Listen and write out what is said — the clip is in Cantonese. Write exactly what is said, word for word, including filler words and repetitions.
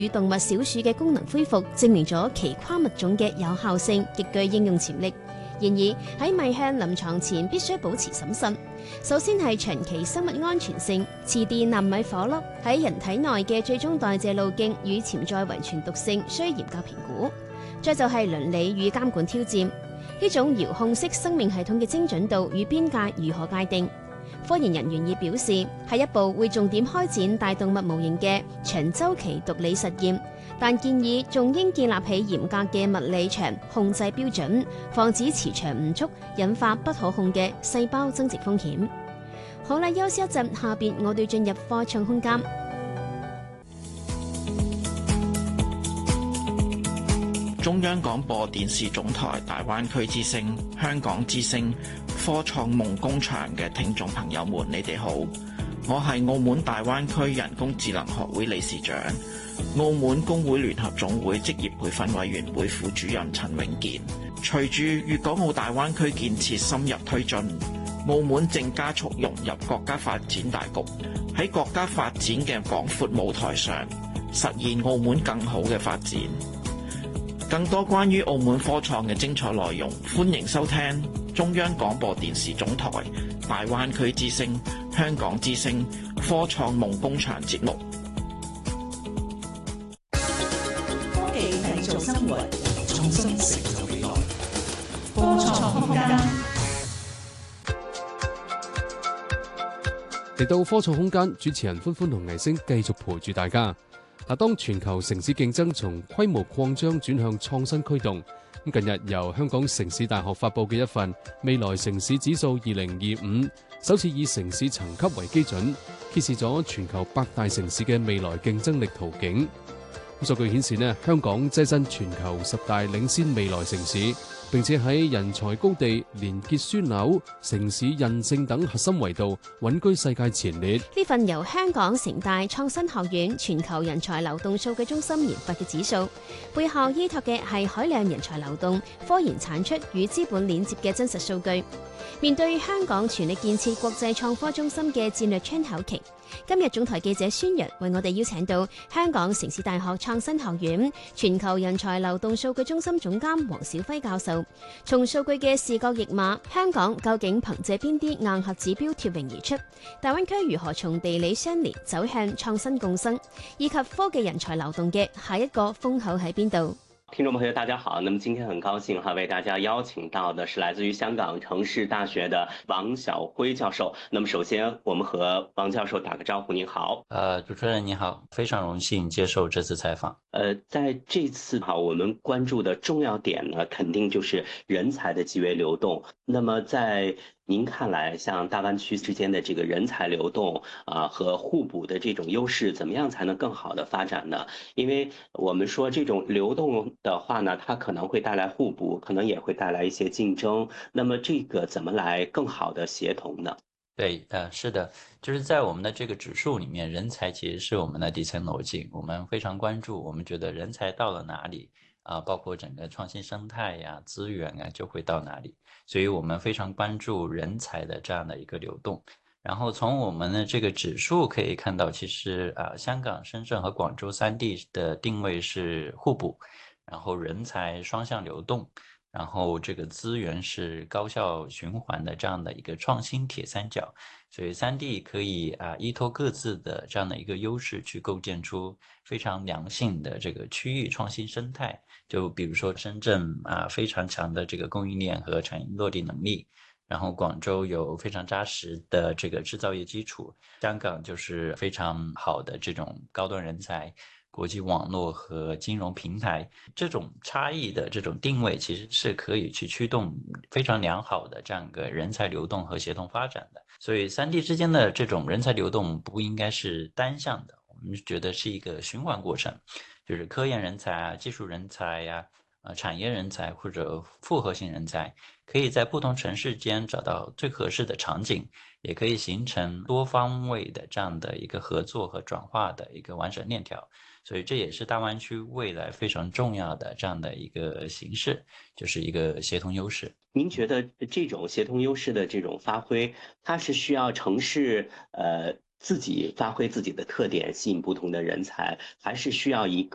與動物小鼠嘅功能恢復，證明咗其跨物種嘅有效性，極具應用潛力。然而喺邁向臨床前，必須保持審慎。首先係長期生物安全性，次啲納米火粒喺人體內嘅最終代謝路徑與潛在遺傳毒性需嚴格評估。再就係倫理與監管挑戰，呢種遙控式生命系統嘅精準度與邊界如何界定？科研人員已表示，下一步會重點開展大動物模型嘅長週期毒理實驗，但建議仲應建立起嚴格嘅物理場控制標準，防止磁場誤觸引發不可控嘅細胞增殖風險。好啦，休息一陣，下邊我哋進入科創空間。 中央廣播電視總台大灣區之聲、香港之聲、科創夢工場嘅聽眾朋友們，你哋好，我係澳門大灣區人工智能學會理事長、澳門工會聯合總會職業培訓委員會副主任陳永健。隨住粵港澳大灣區建設深入推進，澳門正加速融入國家發展大局，喺國家發展嘅廣闊舞台上，實現澳門更好嘅發展。更多關於澳門科創嘅精彩內容，歡迎收聽中央廣播電視總台大灣區之聲、香港之聲科創夢工場節目。 科技製造生活，創新成就未來。科創空間嚟到科創空間，主持人歡歡同藝星繼續陪住大家。嗱，當全球城市競爭從規模擴張轉向創新驅動，咁近日由香港城市大學發佈嘅一份未來城市指數二零二五，首次以城市層級為基準，揭示咗全球百大城市嘅未來競爭力圖景。咁數據顯示呢，香港躋身全球十大領先未來城市，並且喺人才高地、連結樞紐、城市韌性等核心維度穩居世界前列。 呢份由香港城大創新學院全球人才流動數據中心研發嘅指數，背後依託嘅係海量人才流動、科研產出與資本鏈接嘅真實數據。面對香港全力建設國際創科中心嘅戰略窗口期，今日總台記者孫陽為我哋邀請到香港城市大學創新學院全球人才流動數據中心總監黃小輝教授，從數據嘅視覺譯碼，香港究竟憑借邊啲硬核指標脫穎而出？大灣區如何從地理相連走向創新共生？以及科技人才流動嘅下一個風口喺邊度？ 聽眾朋友大家好，那麼今天很高興哈，為大家邀請到的是來自於香港城市大學的王曉輝教授。那麼首先我們和王教授打個招呼。您好。 呃，主持人你好，非常榮幸接受這次採訪。 呃，在這次哈，我們關注的重要點呢，肯定就是人才的機會流動。那麼在您看來，像大灣區之間的這個人才流動啊和互補的這種優勢，怎麼樣才能更好的發展呢？因為我們說這種流動的話呢，它可能會帶來互補，可能也會帶來一些競爭。那麼這個怎麼來更好的協同呢？ 對，呃，是的，就是在我們的這個指數裡面，人才其實是我們的底層邏輯，我們非常關注，我們覺得人才到了哪裡啊，包括整個創新生態呀、資源啊，就會到哪裡。所以我們非常關注人才的這樣的一個流動，然後從我們的這個指數可以看到，其實啊，香港、深圳和廣州三地的定位是互補，然後人才雙向流動，然後這個資源是高效循環的這樣的一個創新鐵三角，所以三地可以啊依託各自的這樣的一個優勢去構建出非常良性的這個區域創新生態。就比如說深圳啊，非常強的這個供應鏈和產業落地能力，然後廣州有非常紮實的這個製造業基礎，香港就是非常好的這種高端人才、國際網絡和金融平台，這種差異的這種定位其實是可以去驅動非常良好的這樣一個人才流動和協同發展的。所以三地之間的這種人才流動不應該是單向的，我們覺得是一個循環過程。就是科研人才啊、技術人才呀、啊、呃產業人才或者複合性人才，可以在不同城市間找到最合適的場景，也可以形成多方位的這樣的一個合作和轉化的一個完整鏈條。所以這也是大灣區未來非常重要的這樣的一個形式，就是一個協同優勢。 您覺得這種協同優勢的這種發揮，它是需要城市呃自己發揮自己的特點，吸引不同的人才，還是需要一個